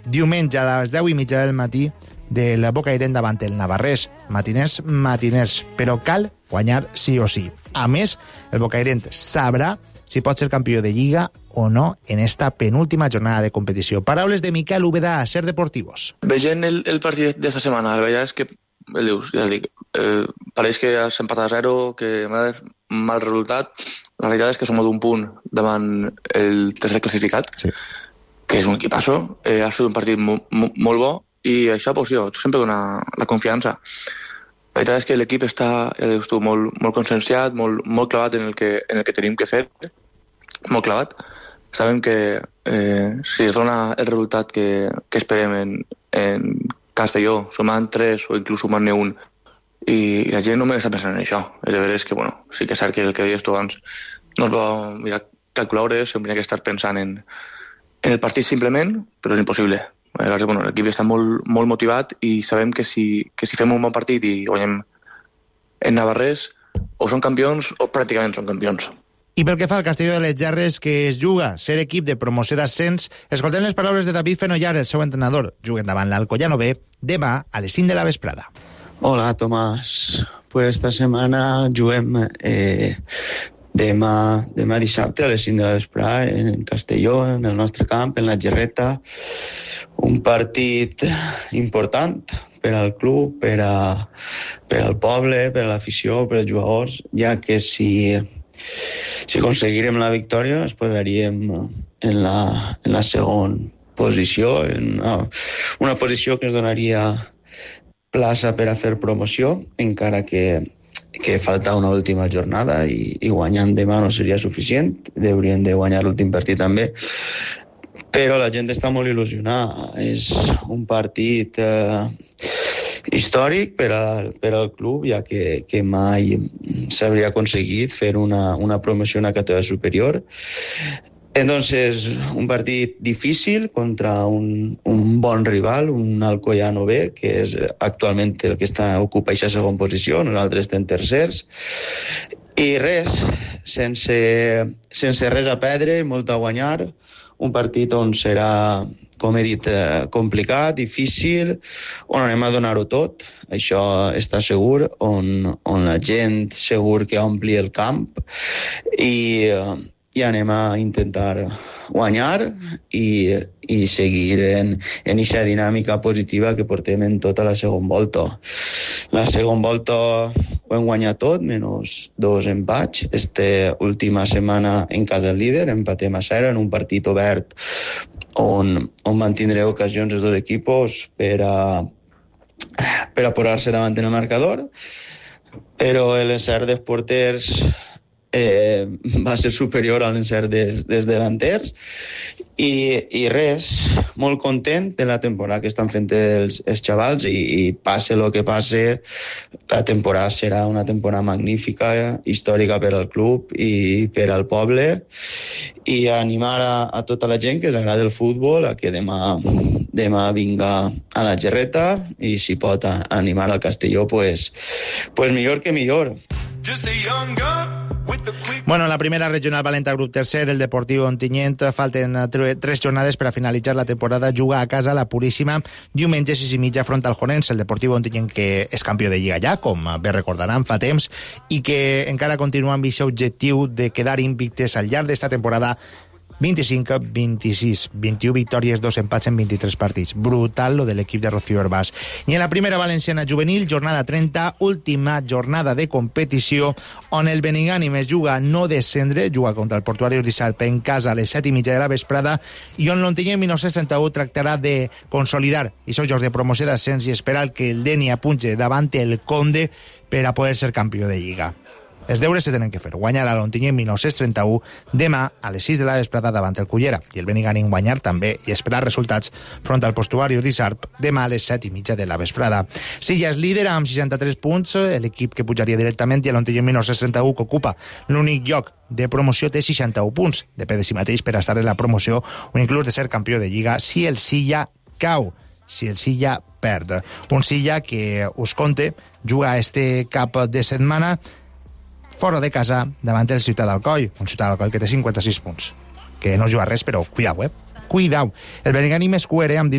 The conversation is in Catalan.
diumenge a les 10:30 del matí del Bocairent davant el Navarrés. Matiners, però cal guanyar sí o sí. A més, el Bocairent sabrà si pot ser campió de Lliga o no en esta penúltima jornada de competició. Paraules de Miquel Úbeda a Ser Deportivos. Veient el partit d'esta setmana, la veritat és que, dius, ja dic, pareix que has empatat a 0, que m'ha de mal resultat. La veritat és que som d'un punt davant el tercer classificat, sí, que és un equipasso. Ha estat un partit molt bo i això, pues, sempre dona la confiança. La veritat és que l'equip està, ja dius tu, molt conscienciat, molt clavat en el que tenim que fer, molt clavat. Sabem que si es dona el resultat que esperem en Castelló, sumant 3 o inclús sumant-ne 1, i la gent només està pensant en això. És de veres que, bueno, sí que és cert que el que deies tu abans no es va mirar calcular-hores, s'hauria que estar pensant en el partit simplement, però és impossible. Llavors, bueno, l'equip està molt motivat i sabem que si fem un bon partit i guanyem en Navarrés, o són campions o pràcticament són campions. I pel que fa al Castelló de les Gerres, que es juga ser equip de promoció d'ascens, escoltem les paraules de David Fenollar, el seu entrenador. Juguen davant l'Alcoyano B demà a les 5 de la vesprada. Hola, Tomàs. Pues esta setmana juguem demà dissabte a les 5 de la vesprada en Castelló, en el nostre camp, en la Gerreta. Un partit important per al club, per al poble, per a l'afició, per als jugadors, ja que si aconseguirem la victòria es posaríem en la segona posició, en una posició que ens donaria plaça per a fer promoció, encara que falta una última jornada i guanyant demà no seria suficient, hauríem de guanyar l'últim partit també, però la gent està molt il·lusionada. És un partit històric per al club, ja que mai s'hauria aconseguit fer una promoció a una categoria superior. Entonces, un partit difícil contra un bon rival, un Alcoyano B, que és actualment el que ocupa aquesta segona posició, nosaltres estem tercers. I res, sense res a perdre, molt a guanyar, un partit on serà, com he dit, complicat, difícil, on anem a donar-ho tot, això està segur, on la gent segur que ompli el camp i anem a intentar guanyar i seguir en aquesta dinàmica positiva que portem en tota la segona volta. La segona volta ho hem guanyat tot, menys 2 empats. Esta última setmana en casa del líder empatem a 0 en un partit obert on van tindre ocasions els dos equipos per a posar-se davant en el marcador, però l'encert dels porters va ser superior a l'encert dels delanters i res, molt content de la temporada que estan fent els xavals i passe el que passe, la temporada serà una temporada magnífica, històrica per al club i per al poble, i animar a tota la gent que s'agrada el futbol a que demà vinga a la Gerreta i si pot animar al Castelló, pues millor que millor. Bueno, en la primera regional valenta grup tercer, el Deportiu Ontinyent, falten 3 jornades per a finalitzar la temporada, juga a casa la Puríssima diumenge 6:30 front al Jonens. El Deportiu Ontinyent, que és campió de Lliga ja, com bé recordaran fa temps, i que encara continua amb aquest objectiu de quedar invictes al llarg d'esta temporada. 25, 26, 21 victòries, 2 empats en 23 partits. Brutal lo de l'equip de Rocío Herbàs. I en la primera valenciana juvenil, jornada 30, última jornada de competició, on el Benigànim es juga a no descendre, juga contra el Portuari Rissalp en casa a les 7:30 de la vesprada, i on l'Ontinyent 1961 tractarà de consolidar aquests jocs de promoció d'ascens i esperar que el Deni apunte davant el Conde per a poder ser campió de Lliga. Els deures se tenen que fer. Guanyar a l'Ontinyent 1931 demà a les 6 de la vesprada davant el Cullera, i el Benigànim guanyar també i esperar resultats front al Portuari Rissalp demà a les 7:30 de la vesprada. Silla és líder amb 63 punts, l'equip que pujaria directament, i l'Ontinyent 1931, que ocupa l'únic lloc de promoció, té 61 punts. Depèn de si mateix per estar en la promoció o inclús de ser campió de Lliga si el Silla cau, si el Silla perd. Un Silla que, us conte, juga este cap de setmana fora de casa davant el Ciutat d'Alcoi, un Ciutat d'Alcoi que té 56 punts, que no juga res, però cuidau, cuidau. El Benigànim és coherent amb